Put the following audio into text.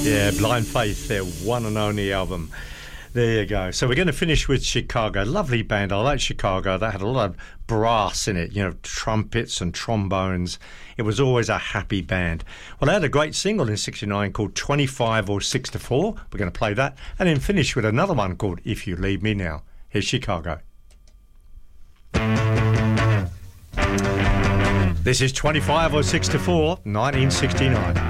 Yeah, Blind Faith, their one and only album. There you go. So we're going to finish with Chicago. Lovely band. I like Chicago. They had a lot of brass in it, you know, trumpets and trombones. It was always a happy band. Well, they had a great single in '69 called 25 or 6 to 4. We're going to play that. And then finish with another one called If You Leave Me Now. Here's Chicago. This is 25 or 6 to 4, 1969.